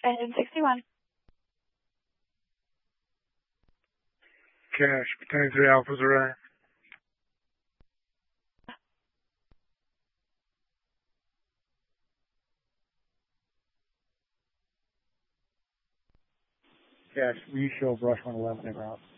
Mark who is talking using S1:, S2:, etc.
S1: Engine 61.
S2: Cash, Battalion 3 Alpha's arrived. Cash, will you show brush 111 en route?